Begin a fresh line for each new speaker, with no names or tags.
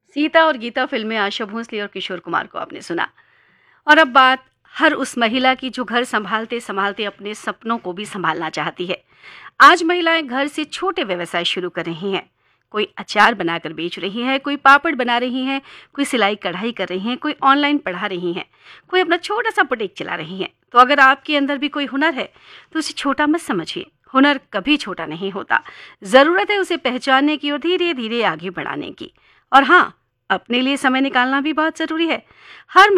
सीता और गीता फिल्म में आशा भोसले और किशोर कुमार को आपने सुना। और अब बात हर उस महिला की जो घर संभालते संभालते अपने सपनों को भी संभालना चाहती है। आज महिलाएं घर से छोटे व्यवसाय शुरू कर रही हैं। कोई अचार बनाकर बेच रही है, कोई पापड़ बना रही है, कोई सिलाई कढ़ाई कर रही है, कोई ऑनलाइन पढ़ा रही है, कोई अपना छोटा सा बुटीक चला रही है। तो अगर आपके अंदर भी कोई हुनर है तो उसे छोटा मत समझिए। हुनर कभी छोटा नहीं होता। जरूरत है उसे पहचानने की और धीरे धीरे आगे बढ़ाने की। और हाँ, अपने लिए समय निकालना भी बहुत जरूरी है। हर